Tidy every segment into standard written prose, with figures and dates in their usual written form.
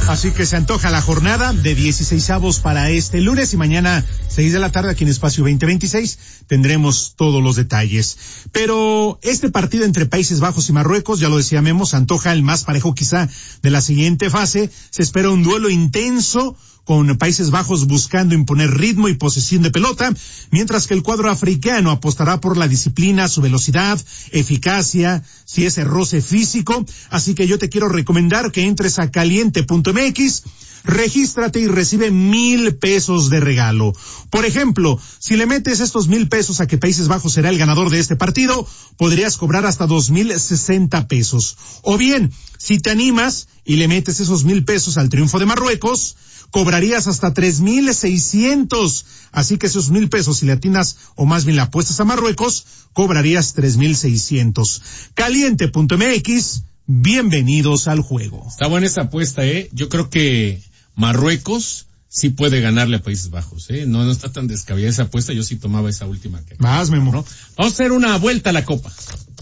Así que se antoja la jornada de 16avos para este lunes y mañana 6 de la tarde aquí en Espacio 2026 tendremos todos los detalles. Pero este partido entre Países Bajos y Marruecos, ya lo decía Memo, se antoja el más parejo quizá de la siguiente fase. Se espera un duelo intenso con Países Bajos buscando imponer ritmo y posesión de pelota, mientras que el cuadro africano apostará por la disciplina, su velocidad, eficacia, si ese roce físico. Así que yo te quiero recomendar que entres a caliente.mx, regístrate y recibe 1,000 pesos de regalo. Por ejemplo, si le metes estos 1,000 pesos a que Países Bajos será el ganador de este partido, podrías cobrar hasta 2,060 pesos. O bien, si te animas y le metes esos 1,000 pesos al triunfo de Marruecos, cobrarías hasta 3,600. Así que esos 1,000 pesos, si le atinas o más bien le apuestas a Marruecos, cobrarías 3,600. Caliente.mx, bienvenidos al juego. Está buena esa apuesta, Yo creo que Marruecos sí puede ganarle a Países Bajos, No está tan descabellada esa apuesta, yo sí tomaba esa última. Más, Memo. ¿No? Vamos a hacer una vuelta a la Copa.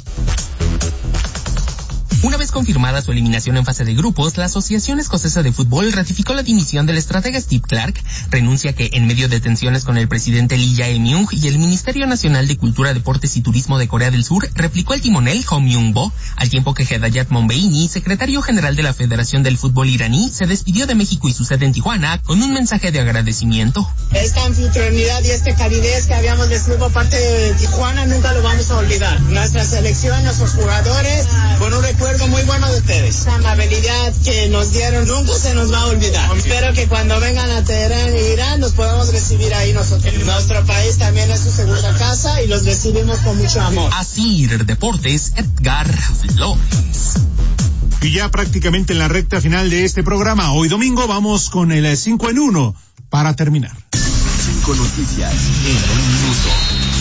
Una vez confirmada su eliminación en fase de grupos, la Asociación Escocesa de Fútbol ratificó la dimisión del estratega Steve Clarke, renuncia que en medio de tensiones con el presidente Lee Jae-myung y el Ministerio Nacional de Cultura, Deportes y Turismo de Corea del Sur, replicó el timonel Ho Myung-bo, al tiempo que Hedayat Monbeini, secretario general de la Federación del Fútbol iraní, se despidió de México y su sede en Tijuana con un mensaje de agradecimiento. Esta anfitrionidad y este calidez que habíamos recibido por parte de Tijuana nunca lo vamos a olvidar. Nuestra selección, nuestros jugadores, con un recuerdo muy bueno de ustedes. La amabilidad que nos dieron nunca se nos va a olvidar. Espero que cuando vengan a Teherán e Irán nos podamos recibir ahí nosotros. Nuestro país también es su segunda casa y los recibimos con mucho amor. Asir Deportes, Edgar Flores. Y ya prácticamente en la recta final de este programa, hoy domingo, vamos con el 5 en 1 para terminar. 5 noticias en un minuto.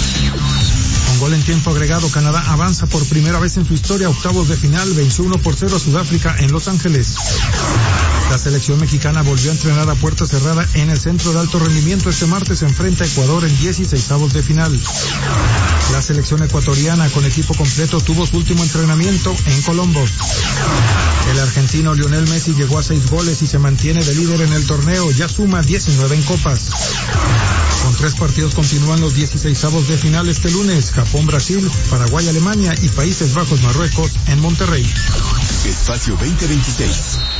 Con gol en tiempo agregado, Canadá avanza por primera vez en su historia a octavos de final, venció 1-0 a Sudáfrica en Los Ángeles. La selección mexicana volvió a entrenar a puerta cerrada en el centro de alto rendimiento. Este martes se enfrenta a Ecuador en 16avos de final. La selección ecuatoriana con equipo completo tuvo su último entrenamiento en Colombo. El argentino Lionel Messi llegó a 6 goles y se mantiene de líder en el torneo, ya suma 19 en copas. Con 3 partidos continúan los 16avos de final este lunes: Japón, Brasil, Paraguay, Alemania y Países Bajos, Marruecos en Monterrey. Espacio 2026.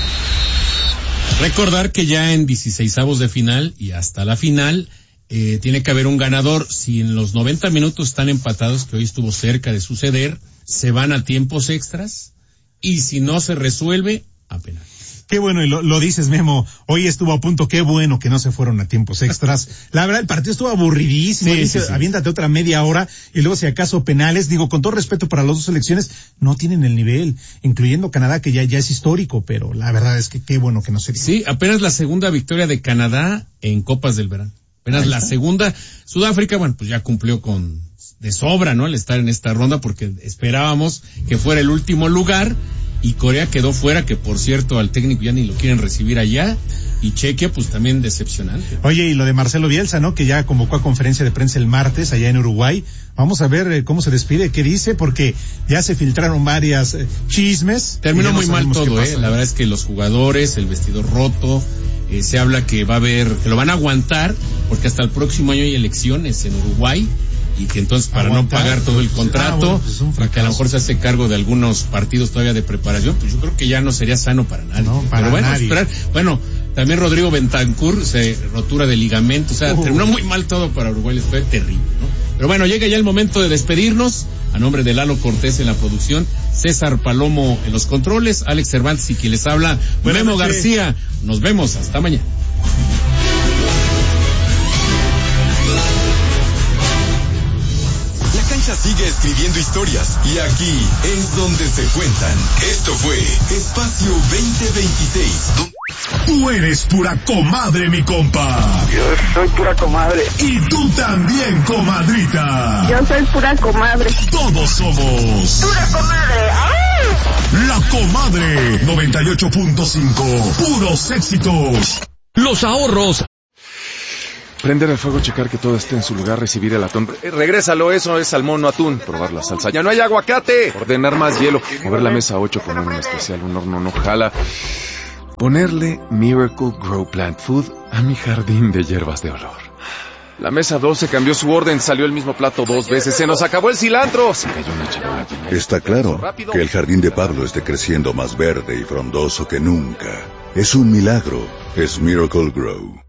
Recordar que ya en 16avos de final y hasta la final tiene que haber un ganador. Si en los 90 minutos están empatados, que hoy estuvo cerca de suceder, se van a tiempos extras, y si no se resuelve, a penal. Qué bueno, y lo dices, Memo, hoy estuvo a punto, qué bueno que no se fueron a tiempos extras. La verdad, el partido estuvo aburridísimo, sí. Aviéntate otra media hora, y luego si acaso penales. Digo, con todo respeto para las dos selecciones, no tienen el nivel, incluyendo Canadá, que ya es histórico, pero la verdad es que qué bueno que no se dio. Sí, apenas la segunda victoria de Canadá en Copas del Verano. Apenas la segunda. Sudáfrica, bueno, pues ya cumplió de sobra, ¿no? Al estar en esta ronda, porque esperábamos que fuera el último lugar. Y Corea quedó fuera, que por cierto al técnico ya ni lo quieren recibir allá, y Chequia pues también decepcionante. Oye, y lo de Marcelo Bielsa, ¿no? Que ya convocó a conferencia de prensa el martes allá en Uruguay. Vamos a ver cómo se despide, qué dice, porque ya se filtraron varias chismes. Terminó muy mal todo, la verdad es que los jugadores, el vestidor roto, se habla que que lo van a aguantar, porque hasta el próximo año hay elecciones en Uruguay, y que entonces para no pagar todo el contrato, para que a lo mejor se hace cargo de algunos partidos todavía de preparación, pues yo creo que ya no sería sano para nadie. No, para nadie. Esperar. Bueno, también Rodrigo Bentancur rotura de ligamento, o sea, terminó muy mal todo para Uruguay, fue terrible, ¿no? Pero bueno, llega ya el momento de despedirnos. A nombre de Lalo Cortés en la producción, César Palomo en los controles, Alex Cervantes y quien les habla, Memo García. Nos vemos, hasta mañana. Sigue escribiendo historias y aquí es donde se cuentan. Esto fue Espacio 2026. Tú eres pura comadre, mi compa. Yo soy pura comadre. Y tú también, comadrita. Yo soy pura comadre. Todos somos pura comadre. ¡Ay! La Comadre 98.5. Puros éxitos. Los ahorros. Prender el fuego, checar que todo esté en su lugar, recibir el atún. Regrésalo, eso es salmón, no atún. Probar la salsa. ¡Ya no hay aguacate! Ordenar más hielo. Mover la mesa 8, poner un especial, un horno no jala. Ponerle Miracle Grow Plant Food a mi jardín de hierbas de olor. La mesa 12 cambió su orden, salió el mismo plato 2 veces, se nos acabó el cilantro. Se cayó una charola llena. Está claro que el jardín de Pablo esté creciendo más verde y frondoso que nunca. Es un milagro. Es Miracle Grow.